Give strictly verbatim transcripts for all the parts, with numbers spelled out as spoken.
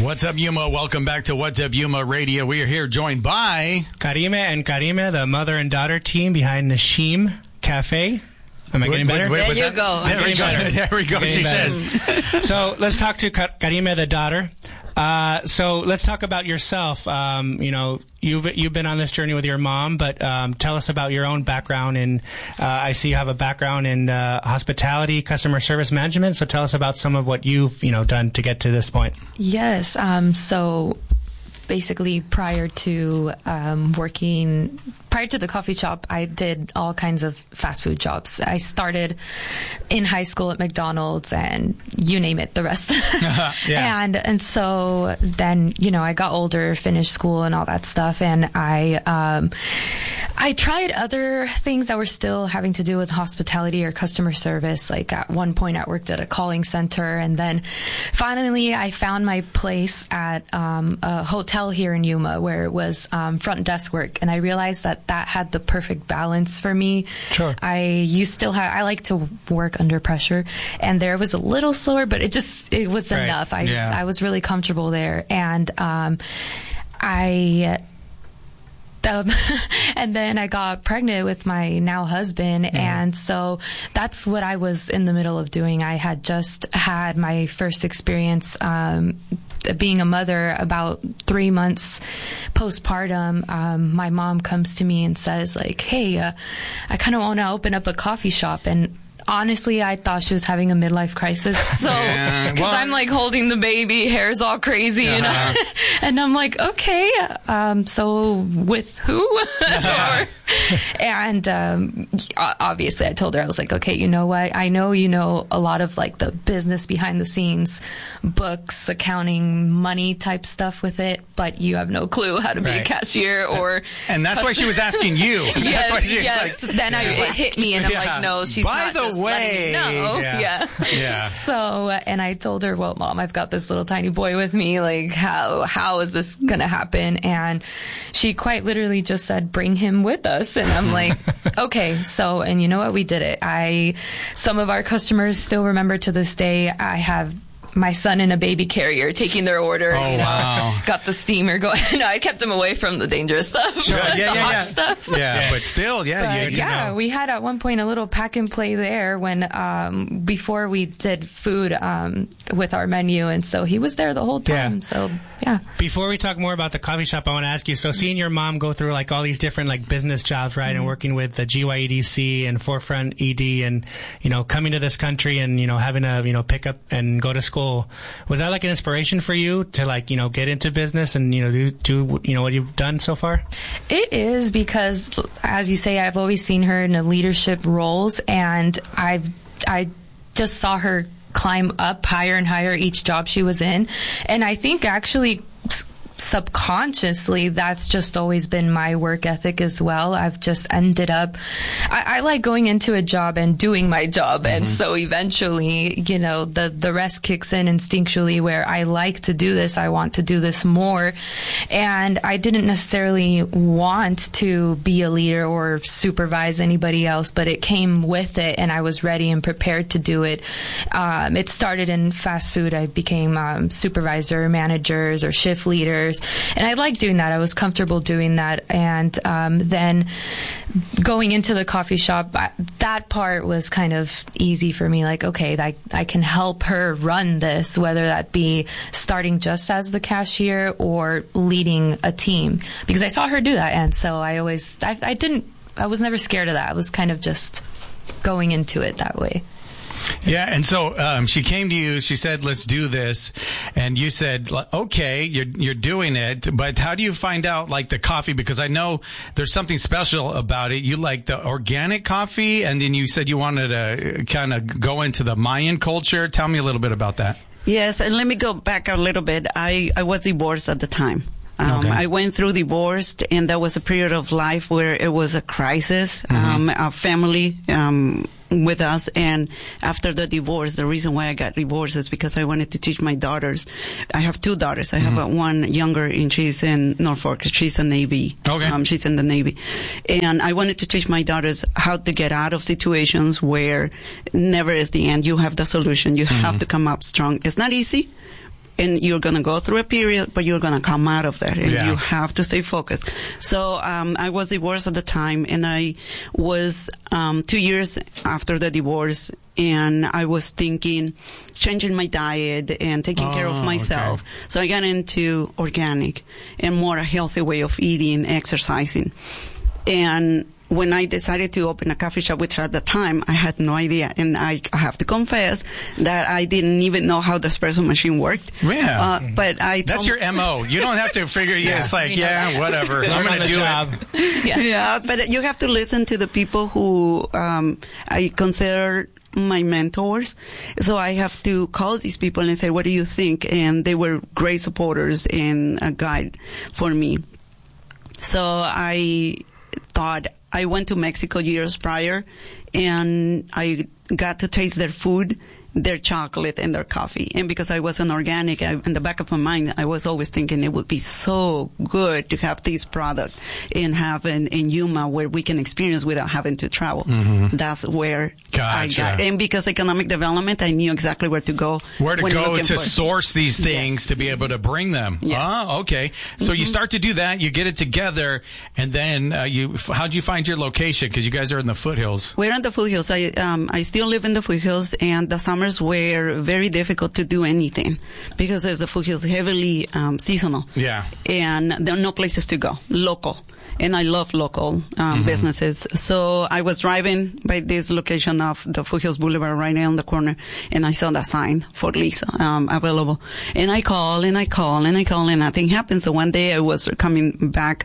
What's up, Yuma? Welcome back to What's Up, Yuma Radio. We are here joined by Karime and Karime, the mother and daughter team behind Nashim Cafe. Am I getting better? Wait, wait, there you go. There we go. There we go. She better. says. So let's talk to Karime, the daughter. Uh, so let's talk about yourself. Um, you know, you've you've been on this journey with your mom, but um, tell us about your own background. And uh, I see you have a background in uh, hospitality, customer service management. So tell us about some of what you've you know done to get to this point. Yes. Um, so basically, prior to um, working. Prior to the coffee shop, I did all kinds of fast food jobs. I started in high school at McDonald's and you name it, the rest. Yeah. And and so then, you know, I got older, finished school and all that stuff. And I um, I tried other things that were still having to do with hospitality or customer service. Like at one point I worked at a calling center. And then finally I found my place at um, a hotel here in Yuma where it was um, front desk work. And I realized that that had the perfect balance for me. Sure. I you still have I like to work under pressure, and there was a little slower, but it just it was Right. enough. I Yeah. I was really comfortable there, and um, I. Um, and then I got pregnant with my now husband. Mm-hmm. And so that's what I was in the middle of doing. I had just had my first experience um, being a mother about three months postpartum. Um, my mom comes to me and says, like, hey, uh, I kind of want to open up a coffee shop. And honestly, I thought she was having a midlife crisis. So, because Yeah, well- I'm like holding the baby, hair's all crazy, you know? Uh-huh. And I'm like, okay, um, so with who? Or, and um, obviously I told her, I was like, okay, you know what? I know you know a lot of like the business behind the scenes, books, accounting, money type stuff with it, but you have no clue how to be Right. a cashier or... And that's why she was asking you. That's Yes, why she was yes. like, then I, she's it like, hit me, and I'm yeah. like, no, she's By not the just way, letting me know. Yeah. Yeah. Yeah. So, uh, and I told her, well, Mom, I've got this little tiny boy with me. Like, how how is this going to happen? And she quite literally just said, bring him with us. And I'm like, okay. So, and you know what? We did it. I, some of our customers still remember to this day, I have my son in a baby carrier taking their order. Oh, you know, wow. got the steamer going. No, I kept him away from the dangerous stuff. Sure. the Yeah, yeah, hot yeah. stuff. Yeah, Yes. but still, yeah. But you, yeah, know. we had at one point a little pack and play there when um, before we did food um, with our menu, and so he was there the whole time. Yeah. So yeah, Before we talk more about the coffee shop, I want to ask you, so seeing your mom go through like all these different like business jobs, right, Mm-hmm. and working with the G Y E D C and Forefront E D and, you know, coming to this country and, you know, having to, you know, pick up and go to school, was that like an inspiration for you to like, you know, get into business and, you know, do, do you know, what you've done so far? it is because, as you say, I've always seen her in a leadership roles, and I've I just saw her climb up higher and higher each job she was in, and I think actually subconsciously that's just always been my work ethic as well. I've just ended up I, I like going into a job and doing my job, mm-hmm. and so eventually, you know, the the rest kicks in instinctually where I like to do this, I want to do this more, and I didn't necessarily want to be a leader or supervise anybody else, but it came with it and I was ready and prepared to do it. Um, it started in fast food. I became um, supervisor, managers, or shift leaders. And I liked doing that. I was comfortable doing that. And um, then going into the coffee shop, I, that part was kind of easy for me. Like, okay, I, I can help her run this, whether that be starting just as the cashier or leading a team. Because I saw her do that. And so I always, I, I didn't, I was never scared of that. I was kind of just going into it that way. Yeah, and so um, she came to you. She said, "Let's do this," and you said, "Okay, you're you're doing it." But how do you find out like the coffee? Because I know there's something special about it. You like the organic coffee, and then you said you wanted to kind of go into the Mayan culture. Tell me a little bit about that. Yes, and let me go back a little bit. I, I was divorced at the time. Um, Okay. I went through divorce, and that was a period of life where it was a crisis, Mm-hmm. um, a family um, with us. And after the divorce, the reason why I got divorced is because I wanted to teach my daughters. I have two daughters. I have Mm-hmm. a, one younger, and she's in Norfolk. She's a Navy. Okay. Um, she's in the Navy. And I wanted to teach my daughters how to get out of situations where never is the end. You have the solution. You Mm-hmm. have to come up strong. It's not easy. and you're going to go through a period, but you're going to come out of that, and Yeah. you have to stay focused. So um, I was divorced at the time, and I was um, two years after the divorce, and I was thinking changing my diet and taking Oh, care of myself. okay. So I got into organic and more a healthy way of eating, exercising. And when I decided to open a coffee shop, which at the time I had no idea, and I have to confess that I didn't even know how the espresso machine worked. Yeah. Uh, but I told That's your M O. You don't have to figure. Yeah, it's like, We know yeah, that. whatever. I'm Learn on going to the do job. it. Yeah. Yeah, but you have to listen to the people who um, I consider my mentors. So I have to call these people and say, what do you think? And they were great supporters and a guide for me. So I thought, I went to Mexico years prior, and I got to taste their food, their chocolate, and their coffee. And because I was an organic, I, in the back of my mind, I was always thinking it would be so good to have this product and have in, in Yuma where we can experience without having to travel. Mm-hmm. That's where I Gotcha. got. And because economic development, I knew exactly where to go. Where to when go looking to for- source these things Yes. to be able to bring them. Yes. Oh, okay. So you start to do that, you get it together, and then uh, you. f- How'd you find your location? Because you guys are in the foothills. We're in the foothills. I um, I still live in the foothills, and the summers were very difficult to do anything because there's the foothills heavily um, seasonal. Yeah. And there are no places to go, local. And I love local um, businesses. So I was driving by this location of the Foothills Boulevard right there on the corner, and I saw that sign for lease um, available. And I call and I call and I call, and nothing happened. So one day I was coming back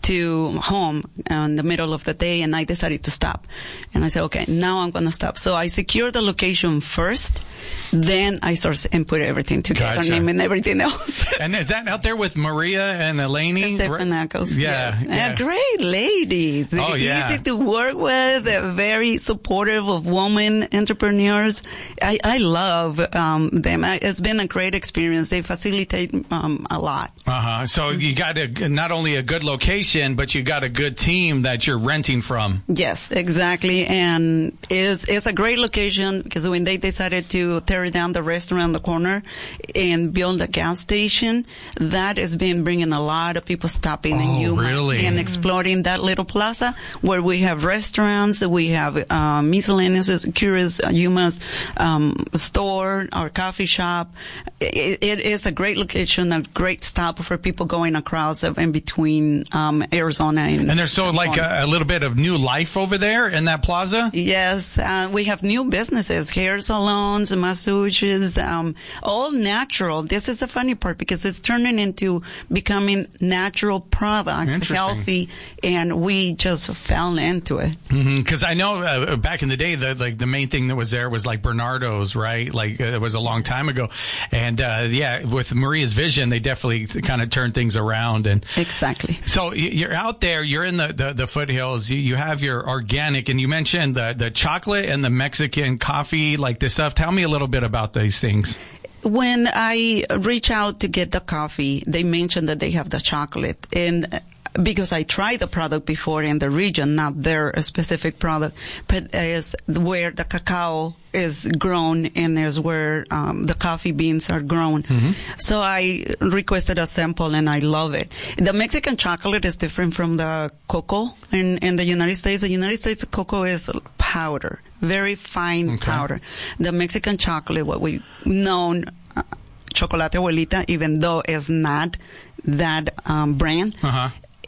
to home in the middle of the day, and I decided to stop. And I said, okay, now I'm going to stop. So I secured the location first, then I start and put everything together, Gotcha. name and everything else. And is that out there with Maria and Eleni? Stefanakos. Yeah, Yes. yeah. Uh, great ladies. Oh, yeah. Easy to work with. uh, Very supportive of women entrepreneurs. I, I love um, them. I, it's been a great experience. They facilitate um, a lot. Uh-huh. So you got a, not only a good location, but you got a good team that you're renting from. Yes, exactly. And it's, it's a great location because when they decided to tear down the restaurant on the corner and build a gas station, that has been bringing a lot of people stopping in Oh, Yuma really? and exploring that little plaza where we have restaurants, we have uh, miscellaneous, curious uh, Yuma's um, store, our coffee shop. It, it is a great location, a great stop for people going across of- in between um, Arizona and And there's so like a, a little bit of new life over there in that plaza? Yes, uh, we have new businesses, hair salons, massages, um, all natural. This is the funny part because it's turning into becoming natural products, Interesting. healthy, and we just fell into it. Because I know uh, back in the day, the like the main thing that was there was like Bernardo's, right? Like uh, it was a long time ago, and uh, yeah, with Maria's vision, they definitely kind of turned things around. And Exactly. so y- you're out there, you're in the the, the foothills. You, you have your organic, and you mentioned the the chocolate and the Mexican coffee, like this stuff. Tell me a little bit about these things. When I reach out to get the coffee, they mentioned that they have the chocolate. And uh, because I tried the product before in the region, not their specific product, but is where the cacao is grown and is where um, the coffee beans are grown. So I requested a sample and I love it. The Mexican chocolate is different from the cocoa in, in the United States. The United States cocoa is powder, very fine Okay. powder. The Mexican chocolate, what we known uh, Chocolate Abuelita, even though it's not that um, brand, Uh-huh.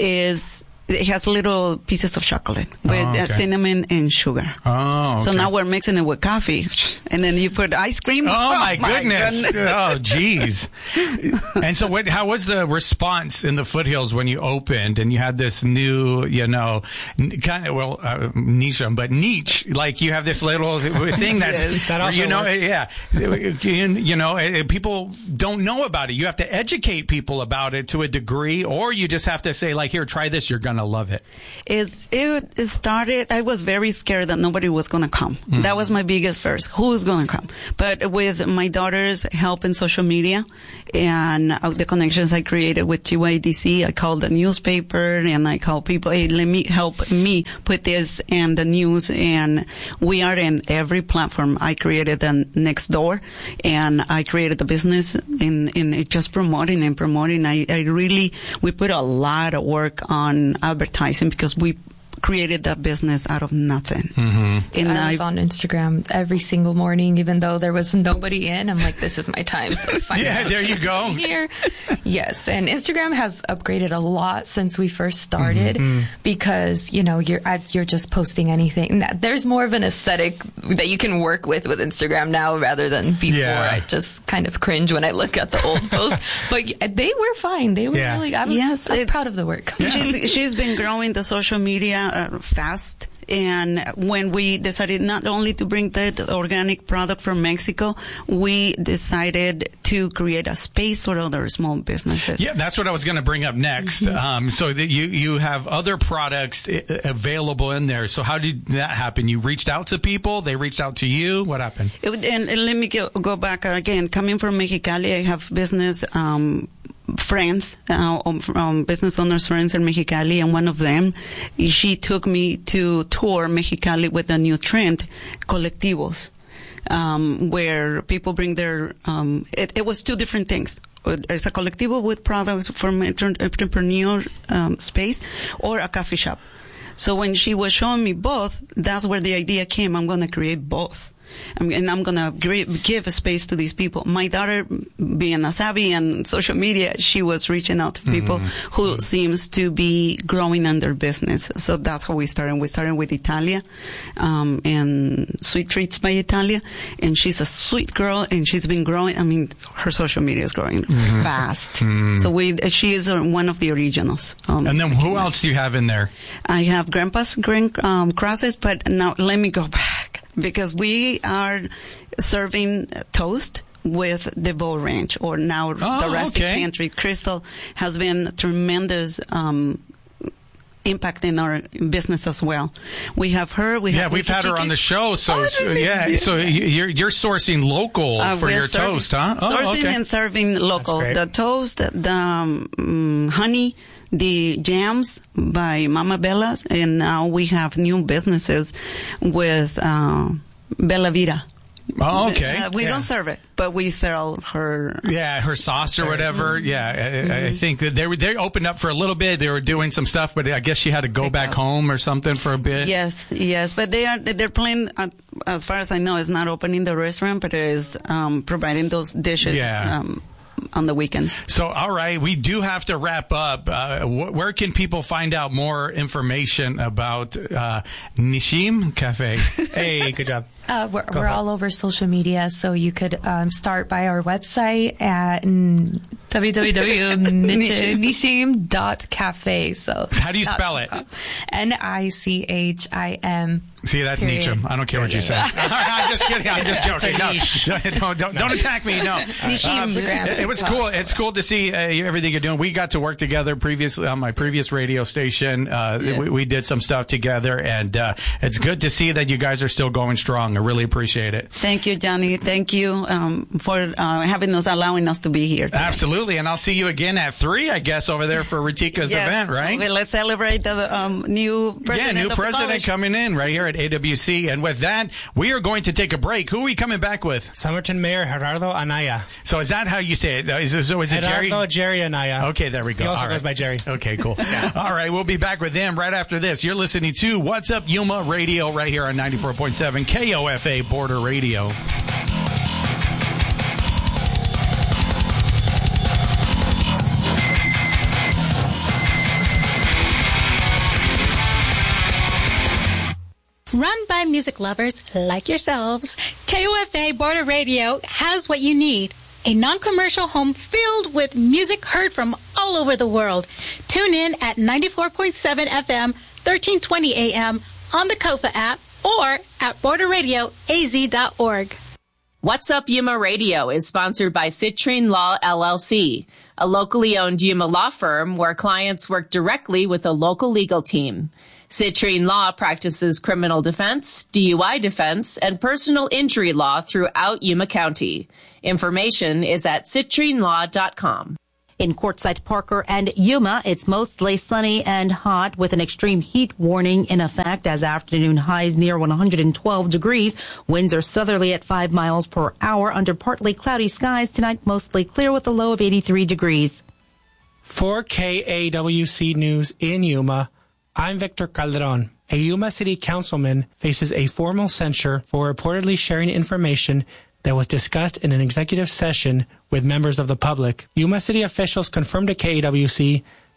is it has little pieces of chocolate with Oh, okay. uh, cinnamon and sugar. Oh, okay. So now we're mixing it with coffee, and then you put ice cream. Oh, my, goodness. Oh, geez. And so what, how was the response in the foothills when you opened and you had this new, you know, n- kind of, well, uh, niche, but niche, like you have this little thing that's, Yes. That also you know, works. yeah, you, you know, eh, people don't know about it. You have to educate people about it to a degree, or you just have to say like, here, try this. You're going to to love it? It's, it, it started, I was very scared that nobody was going to come. Mm-hmm. That was my biggest first. Who's going to come? But with my daughter's help in social media and uh, the connections I created with G Y D C, I called the newspaper and I called people, hey, let me help me put this in the news. And we are in every platform. I created the Nextdoor and I created the business in, in just promoting and promoting. I, I really, we put a lot of work on advertising because we created that business out of nothing. Mm-hmm. And I was I, on Instagram every single morning, even though there was nobody in. I'm like, this is my time. So find yeah, out there you go. Here, yes, and Instagram has upgraded a lot since we first started mm-hmm. because you know you're you're just posting anything. There's more of an aesthetic that you can work with with Instagram now rather than before. Yeah. I just kind of cringe when I look at the old posts, but they were fine. They were yeah. really. I was, yes, I was it, proud of the work. Yeah. She's she's been growing the social media. Uh, fast. And when we decided not only to bring that organic product from Mexico, we decided to create a space for other small businesses. Yeah, that's what I was going to bring up next. Mm-hmm. Um, so that you, you have other products available in there. So how did that happen? You reached out to people? They reached out to you? What happened? It, and, and let me go, go back again. Coming from Mexicali, I have business, um, friends, uh, um, business owners friends in Mexicali, and one of them, she took me to tour Mexicali with a new trend, colectivos, um, where people bring their, um, it, it was two different things. It's a colectivo with products from entrepreneur um, space or a coffee shop. So when she was showing me both, that's where the idea came. I'm going to create both. And I'm going to give a space to these people. My daughter, being a savvy and social media, she was reaching out to people mm-hmm. who mm-hmm. seems to be growing in their business. So that's how we started. We started with Italia, um, and Sweet Treats by Italia. And she's a sweet girl, and she's been growing. I mean, her social media is growing mm-hmm. fast. Mm-hmm. So we, she is one of the originals. Um, and then who else do you have in there? I have Grandpa's Green um, Crosses, but now let me go back. Because we are serving toast with the Bow Ranch, or now oh, the Rustic okay. Pantry. Crystal has been tremendous um, impact in our business as well. We have her. We yeah, have we've had her on the show. So, oh, so yeah, so you're you're sourcing local uh, for your serving, toast, huh? Oh, sourcing okay. and serving local. The toast, the um, honey, the jams by Mama Bella's, and now we have new businesses with uh, Bella Vida. Oh, okay. Uh, we yeah. don't serve it, but we sell her. Yeah, her sauce or whatever. Yeah, I, mm-hmm. I think that they were they opened up for a little bit. They were doing some stuff, but I guess she had to go back home or something for a bit. Yes, yes, but they are they're playing. Uh, as far as I know, is not opening the restaurant, but it is um, providing those dishes. Yeah. Um, on the weekends. So, all right, we do have to wrap up. Uh, wh- where can people find out more information about uh, Nishim Cafe? Hey, good job. Uh, we're we're all over social media, so you could um, start by our website at mm, w w w dot nishim dot cafe. So how do you spell it? N I C H I M. See, that's period. Nietzsche. I don't care what you say. I'm just kidding. I'm just joking. No, don't, don't, don't attack me. No. Um, it, it was cool. It's cool to see uh, everything you're doing. We got to work together previously on my previous radio station. Uh, yes. we, we did some stuff together, and uh, it's good to see that you guys are still going strong. I really appreciate it. Thank you, Johnny. Thank you um, for uh, having us, allowing us to be here today. Absolutely. And I'll see you again at three, I guess, over there for Ritika's yes. event, right? Okay, let's celebrate the um, new president. Yeah, new of president coming in right here at A W C. And with that, we are going to take a break. Who are we coming back with? Somerton Mayor Gerardo Anaya. So is that how you say it? Is it, so is it Jerry? Gerardo Jerry Anaya. Okay, there we go. He also All goes right. by Jerry. Okay, cool. yeah. All right, we'll be back with them right after this. You're listening to What's Up Yuma Radio right here on ninety-four point seven K O F A Border Radio. Run by music lovers like yourselves, K O F A Border Radio has what you need. A non-commercial home filled with music heard from all over the world. Tune in at ninety-four point seven F M, thirteen twenty A M on the Kofa app or at border radio a z dot org. What's Up Yuma Radio is sponsored by Citrine Law, L L C, a locally owned Yuma law firm where clients work directly with a local legal team. Citrine Law practices criminal defense, D U I defense, and personal injury law throughout Yuma County. Information is at citrine law dot com. In Quartzsite, Parker, and Yuma, it's mostly sunny and hot with an extreme heat warning in effect as afternoon highs near one hundred twelve degrees. Winds are southerly at five miles per hour under partly cloudy skies. Tonight, mostly clear with a low of eighty-three degrees. For K A W C News in Yuma, I'm Victor Calderon. A Yuma City Councilman faces a formal censure for reportedly sharing information that was discussed in an executive session with members of the public. Yuma City officials confirmed to K A W C